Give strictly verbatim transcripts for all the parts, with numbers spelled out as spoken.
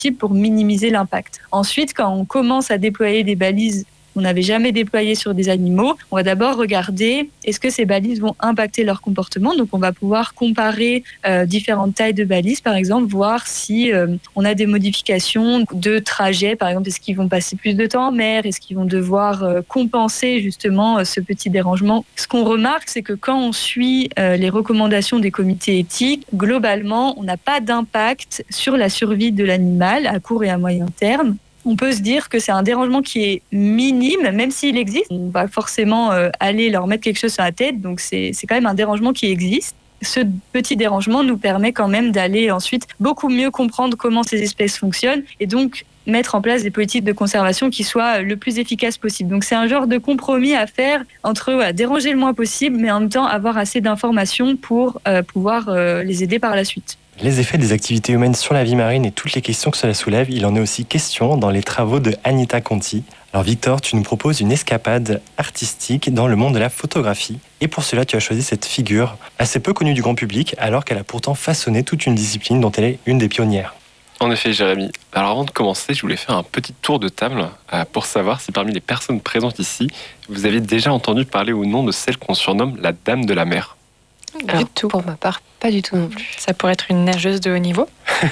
pour minimiser l'impact. Ensuite, quand on commence à déployer des balises qu'on n'avait jamais déployées sur des animaux, on va d'abord regarder est-ce que ces balises vont impacter leur comportement. Donc on va pouvoir comparer euh, différentes tailles de balises, par exemple, voir si euh, on a des modifications de trajet, par exemple, est-ce qu'ils vont passer plus de temps en mer, est-ce qu'ils vont devoir euh, compenser justement euh, ce petit dérangement. Ce qu'on remarque, c'est que quand on suit euh, les recommandations des comités éthiques, globalement, on n'a pas d'impact sur la survie de l'animal à court et à moyen terme. On peut se dire que c'est un dérangement qui est minime, même s'il existe. On va forcément euh, aller leur mettre quelque chose sur la tête, donc c'est, c'est quand même un dérangement qui existe. Ce petit dérangement nous permet quand même d'aller ensuite beaucoup mieux comprendre comment ces espèces fonctionnent et donc mettre en place des politiques de conservation qui soient le plus efficaces possible. Donc c'est un genre de compromis à faire entre voilà, déranger le moins possible, mais en même temps avoir assez d'informations pour euh, pouvoir euh, les aider par la suite. Les effets des activités humaines sur la vie marine et toutes les questions que cela soulève, il en est aussi question dans les travaux de Anita Conti. Alors Victor, tu nous proposes une escapade artistique dans le monde de la photographie. Et pour cela, tu as choisi cette figure assez peu connue du grand public, alors qu'elle a pourtant façonné toute une discipline dont elle est une des pionnières. En effet, Jérémy. Alors avant de commencer, je voulais faire un petit tour de table pour savoir si parmi les personnes présentes ici, vous avez déjà entendu parler ou non de celle qu'on surnomme la Dame de la Mer. Alors, du tout. Pour ma part, pas du tout non plus. Ça pourrait être une nageuse de haut niveau.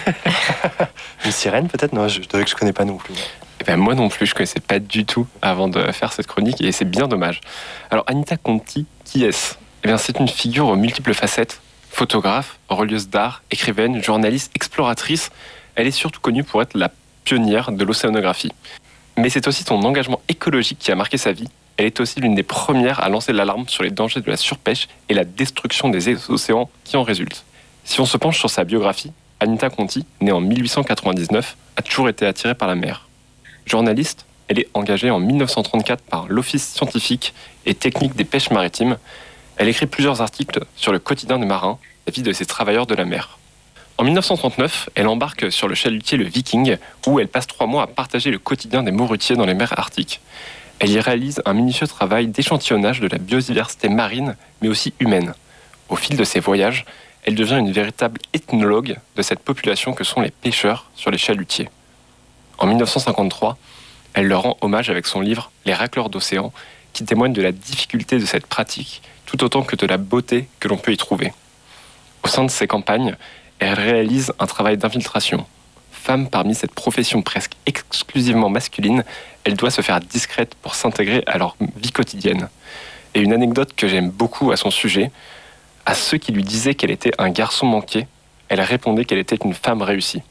Une sirène peut-être ? Non, je dois que je connais pas non plus. Eh ben, moi non plus, je connaissais pas du tout avant de faire cette chronique et c'est bien dommage. Alors Anita Conti, qui est-ce ? Eh bien, c'est une figure aux multiples facettes. Photographe, relieuse d'art, écrivaine, journaliste, exploratrice. Elle est surtout connue pour être la pionnière de l'océanographie. Mais c'est aussi son engagement écologique qui a marqué sa vie. Elle est aussi l'une des premières à lancer l'alarme sur les dangers de la surpêche et la destruction des océans qui en résultent. Si on se penche sur sa biographie, Anita Conti, née en dix-huit cent quatre-vingt-dix-neuf, a toujours été attirée par la mer. Journaliste, elle est engagée en dix-neuf cent trente-quatre par l'Office scientifique et technique des pêches maritimes. Elle écrit plusieurs articles sur le quotidien des marins, la vie de ces travailleurs de la mer. En dix-neuf cent trente-neuf, elle embarque sur le chalutier le Viking, où elle passe trois mois à partager le quotidien des morutiers dans les mers arctiques. Elle y réalise un minutieux travail d'échantillonnage de la biodiversité marine, mais aussi humaine. Au fil de ses voyages, elle devient une véritable ethnologue de cette population que sont les pêcheurs sur les chalutiers. En dix-neuf cent cinquante-trois, elle leur rend hommage avec son livre « Les racleurs d'océan » qui témoigne de la difficulté de cette pratique, tout autant que de la beauté que l'on peut y trouver. Au sein de ses campagnes, elle réalise un travail d'infiltration. Femme parmi cette profession presque exclusivement masculine, elle doit se faire discrète pour s'intégrer à leur vie quotidienne. Et une anecdote que j'aime beaucoup à son sujet, à ceux qui lui disaient qu'elle était un garçon manqué, elle répondait qu'elle était une femme réussie.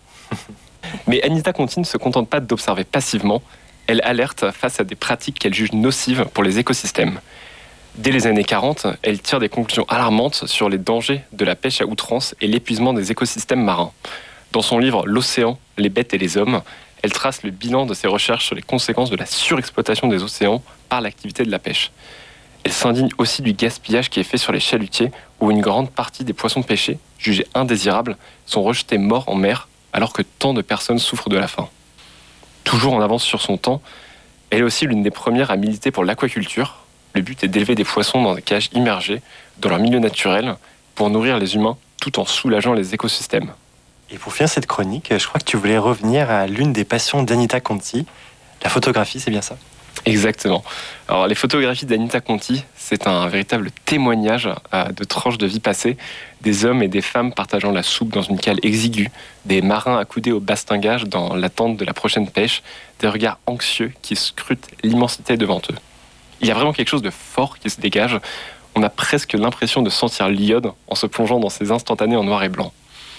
Mais Anita Conti ne se contente pas d'observer passivement, elle alerte face à des pratiques qu'elle juge nocives pour les écosystèmes. Dès les années quarante, elle tire des conclusions alarmantes sur les dangers de la pêche à outrance et l'épuisement des écosystèmes marins. Dans son livre « L'océan, les bêtes et les hommes », elle trace le bilan de ses recherches sur les conséquences de la surexploitation des océans par l'activité de la pêche. Elle s'indigne aussi du gaspillage qui est fait sur les chalutiers, où une grande partie des poissons pêchés, jugés indésirables, sont rejetés morts en mer, alors que tant de personnes souffrent de la faim. Toujours en avance sur son temps, elle est aussi l'une des premières à militer pour l'aquaculture. Le but est d'élever des poissons dans des cages immergées, dans leur milieu naturel, pour nourrir les humains, tout en soulageant les écosystèmes. Et pour finir cette chronique, je crois que tu voulais revenir à l'une des passions d'Anita Conti, la photographie, c'est bien ça ? Exactement. Alors, les photographies d'Anita Conti, c'est un véritable témoignage de tranches de vie passées, des hommes et des femmes partageant la soupe dans une cale exiguë, des marins accoudés au bastingage dans l'attente de la prochaine pêche, des regards anxieux qui scrutent l'immensité devant eux. Il y a vraiment quelque chose de fort qui se dégage. On a presque l'impression de sentir l'iode en se plongeant dans ces instantanés en noir et blanc.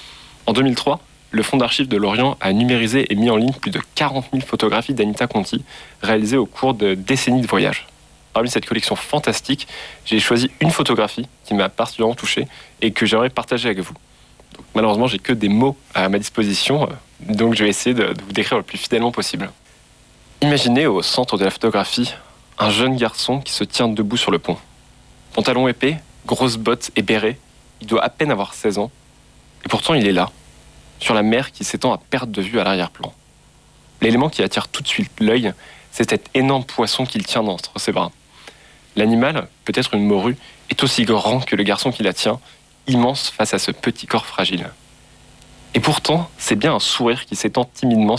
En deux mille trois, le Fonds d'archives de l'Orient a numérisé et mis en ligne plus de quarante mille photographies d'Anita Conti, réalisées au cours de décennies de voyages. Parmi cette collection fantastique, j'ai choisi une photographie qui m'a particulièrement touché et que j'aimerais partager avec vous. Donc, malheureusement, j'ai que des mots à ma disposition, donc je vais essayer de, de vous décrire le plus fidèlement possible. Imaginez au centre de la photographie un jeune garçon qui se tient debout sur le pont. Pantalon épais, grosses bottes et béret, il doit à peine avoir seize ans, et pourtant il est là, sur la mer qui s'étend à perte de vue à l'arrière-plan. L'élément qui attire tout de suite l'œil, c'est cet énorme poisson qu'il tient entre ses bras. L'animal, peut-être une morue, est aussi grand que le garçon qui la tient, immense face à ce petit corps fragile. Et pourtant, c'est bien un sourire qui s'étend timidement